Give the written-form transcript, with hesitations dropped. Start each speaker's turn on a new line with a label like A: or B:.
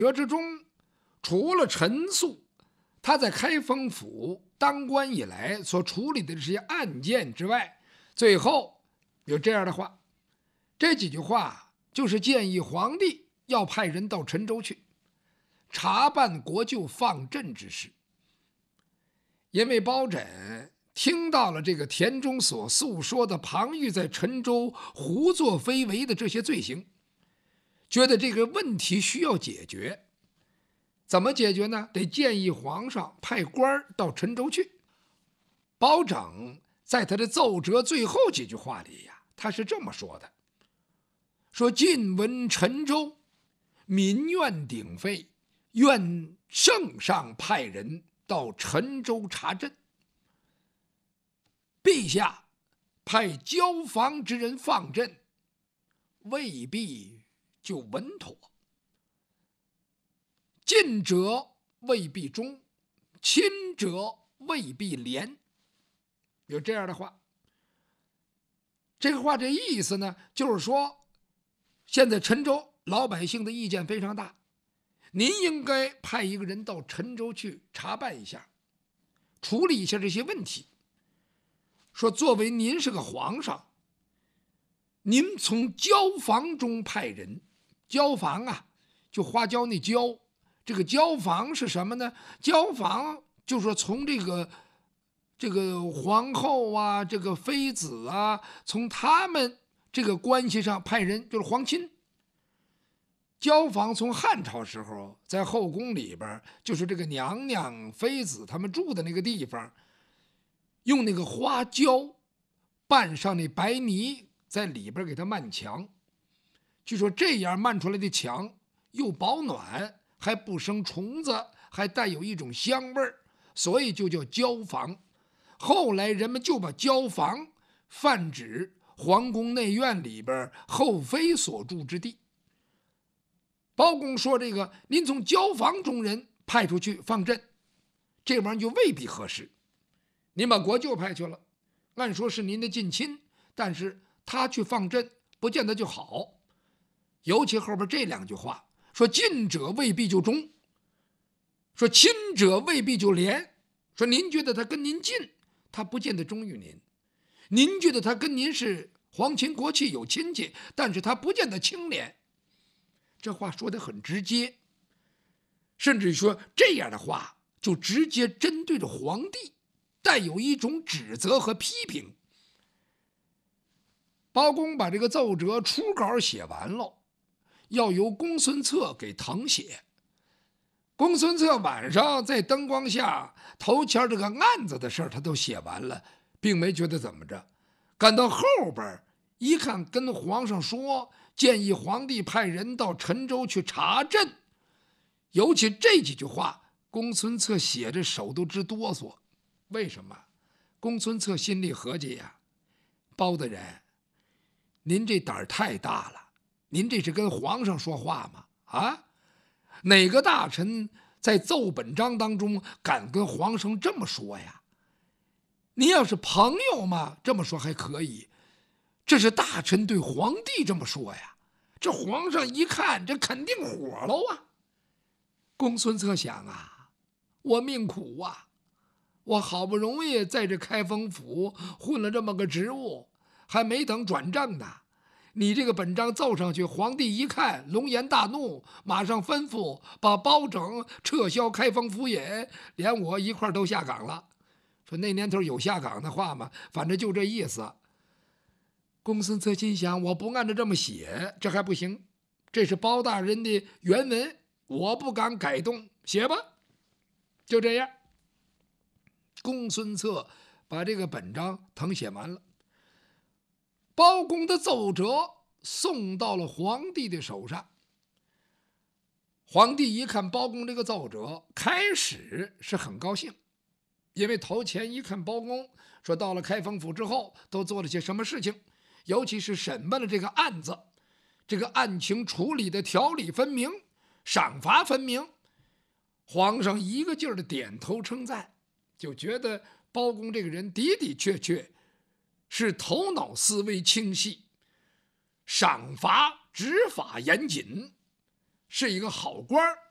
A: 这之中，除了陈粟他在开封府当官以来所处理的这些案件之外，最后有这样的话，这几句话就是建议皇帝要派人到陈州去查办国舅放赈之事。因为包拯听到了这个田中所诉说的庞玉在陈州胡作非为的这些罪行，觉得这个问题需要解决。怎么解决呢？得建议皇上派官到陈州去。包拯在他的奏折最后几句话里呀，他是这么说的：说近闻陈州民怨鼎沸，愿圣上派人到陈州查赈。陛下派交房之人放赈，未必就稳妥。近者未必忠，亲者未必廉。有这样的话，这个话这意思呢，就是说现在陈州老百姓的意见非常大，您应该派一个人到陈州去查办一下，处理一下这些问题。说作为您是个皇上，您从交房中派人，交房啊，就花椒那椒，这个交房是什么呢？交房就是说从这个皇后啊，这个妃子啊，从他们这个关系上派人，就是皇亲。交房从汉朝时候在后宫里边，就是这个娘娘妃子他们住的那个地方，用那个花椒拌上那白泥，在里边给它漫墙。据说这样漫出来的墙又保暖，还不生虫子，还带有一种香味儿，所以就叫椒房。后来人们就把椒房泛指皇宫内院里边后妃所住之地。包公说这个您从交房中人派出去放赈，这玩意儿就未必合适。您把国舅派去了，按说是您的近亲，但是他去放赈不见得就好。尤其后边这两句话，说近者未必就忠，说亲者未必就廉。说您觉得他跟您近，他不见得忠于您；您觉得他跟您是皇亲国戚有亲戚，但是他不见得清廉。这话说得很直接，甚至说这样的话就直接针对着皇帝，带有一种指责和批评。包公把这个奏折初稿写完了，要由公孙策给誊写。公孙策晚上在灯光下头前这个案子的事他都写完了，并没觉得怎么着。赶到后边一看，跟皇上说建议皇帝派人到陈州去查赈，尤其这几句话，公孙策写着手都直哆嗦。为什么？公孙策心里合计呀，包大人，您这胆儿太大了，您这是跟皇上说话吗？啊，哪个大臣在奏本章当中敢跟皇上这么说呀？您要是朋友嘛，这么说还可以，这是大臣对皇帝这么说呀，这皇上一看，这肯定火了啊。公孙策想啊，我命苦啊，我好不容易在这开封府混了这么个职务，还没等转正呢，你这个本章奏上去，皇帝一看龙颜大怒，马上吩咐把包拯撤销开封府尹，连我一块都下岗了。说那年头有下岗的话嘛，反正就这意思。公孙策心想，我不按照这么写，这还不行，这是包大人的原文，我不敢改动，写吧。就这样，公孙策把这个本章誊写完了。包公的奏折送到了皇帝的手上。皇帝一看包公这个奏折，开始是很高兴，因为头前一看包公说到了开封府之后都做了些什么事情，尤其是审问了这个案子，这个案情处理的条理分明，赏罚分明，皇上一个劲儿的点头称赞，就觉得包公这个人的的确确是头脑思维清晰，赏罚执法严谨，是一个好官儿。